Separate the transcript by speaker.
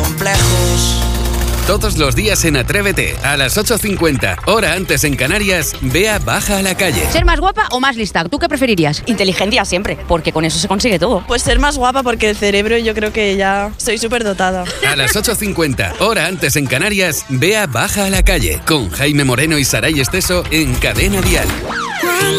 Speaker 1: complejos.
Speaker 2: Todos los días en Atrévete, a las 8:50, hora antes en Canarias, Bea baja a la calle.
Speaker 3: ¿Ser más guapa o más lista? ¿Tú qué preferirías?
Speaker 4: Inteligencia siempre, porque con eso se consigue todo.
Speaker 5: Pues ser más guapa, porque el cerebro yo creo que ya soy súper dotada.
Speaker 2: A las 8:50, hora antes en Canarias, Bea baja a la calle, con Jaime Moreno y Saray Esteso en Cadena Dial.